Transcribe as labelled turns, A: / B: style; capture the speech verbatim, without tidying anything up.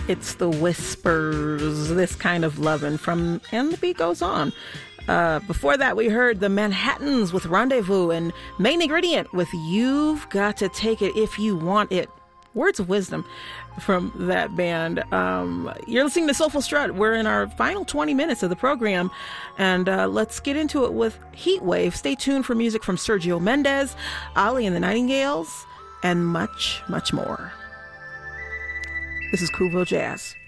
A: It's the Whispers, This Kind of Lovin' from, and the beat goes on. Uh, before that, we heard the Manhattans with Rendezvous and Main Ingredient with You've Got to Take It If You Want It. Words of wisdom from that band. Um, you're listening to Soulful Strut. We're in our final twenty minutes of the program, and uh, let's get into it with Heatwave. Stay tuned for music from Sergio Mendes, Ali and the Nightingales, and much, much more. This is Coolville Jazz.